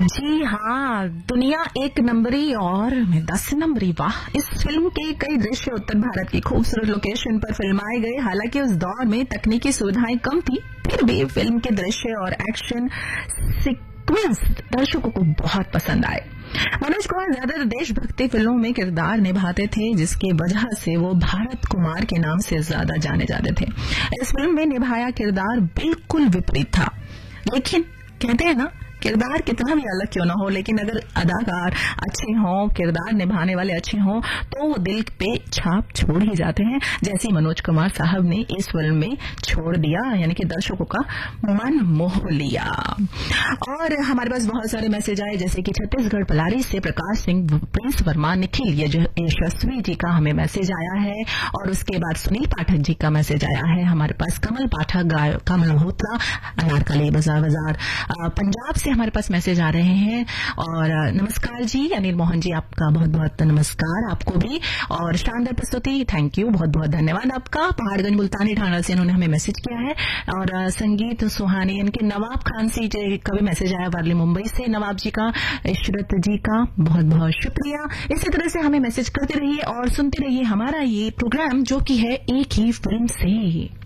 जी हाँ, दुनिया एक नंबरी और मैं 10 नंबरी। वाह, इस फिल्म के कई दृश्य उत्तर भारत की खूबसूरत लोकेशन पर फिल्माए गए। हालांकि उस दौर में तकनीकी सुविधाएं कम थी, फिर भी फिल्म के दृश्य और एक्शन सीक्वेंस दर्शकों को बहुत पसंद आए। मनोज कुमार ज्यादातर देशभक्ति फिल्मों में किरदार निभाते थे, जिसकी वजह से वो भारत कुमार के नाम से ज्यादा जाने जाते थे। इस फिल्म में निभाया किरदार बिल्कुल विपरीत था, लेकिन कहते हैं ना, किरदार कितना भी अलग क्यों ना हो, लेकिन अगर अदाकार अच्छे हों, किरदार निभाने वाले अच्छे हों, तो वो दिल पे छाप छोड़ ही जाते हैं, जैसे मनोज कुमार साहब ने इस फिल्म में छोड़ दिया, यानी कि दर्शकों का मन मोह लिया। और हमारे पास बहुत सारे मैसेज आए, जैसे कि छत्तीसगढ़ पलारी से प्रकाश सिंह, प्रिंस वर्मा, निखिल यशस्वी जी का हमें मैसेज आया है, और उसके बाद सुनील पाठक जी का मैसेज आया है। हमारे पास कमल पाठक, कमल मल्होत्रा, अनारकली बाजार पंजाब से हमारे पास मैसेज आ रहे हैं। और नमस्कार जी, अनिल मोहन जी, आपका बहुत बहुत नमस्कार आपको भी, और शानदार प्रस्तुति, थैंक यू, बहुत बहुत धन्यवाद आपका। पहाड़गंज मुल्तानी ढाणा से इन्होंने हमें मैसेज किया है। और संगीत सुहानी, इनके नवाब खान सी जी का भी मैसेज आया वार्ली मुंबई से। नवाब जी का, इशरत जी का बहुत बहुत शुक्रिया। इसी तरह से हमें मैसेज करते रहिए और सुनते रहिए हमारा ये प्रोग्राम, जो कि है एक ही फिल्म से।